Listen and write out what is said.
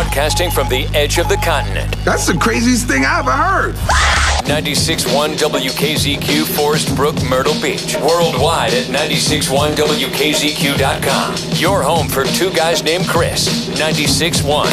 Broadcasting from the edge of the continent. That's the craziest thing I ever heard. 96.1 WKZQ, Forest Brook, Myrtle Beach. Worldwide at 96.1WKZQ.com. Your home for two guys named Chris. 96.1